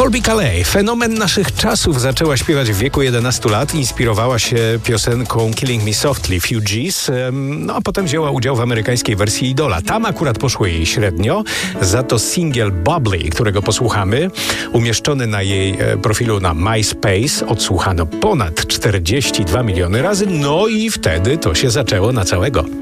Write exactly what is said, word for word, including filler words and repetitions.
Colbie Caillat, fenomen naszych czasów, zaczęła śpiewać w wieku jedenastu lat. Inspirowała się piosenką Killing Me Softly Fugees, no a potem wzięła udział w amerykańskiej wersji Idola. Tam akurat poszło jej średnio, za to singiel Bubbly, którego posłuchamy, umieszczony na jej profilu na MySpace, odsłuchano ponad czterdzieści dwa miliony razy, no i wtedy to się zaczęło na całego.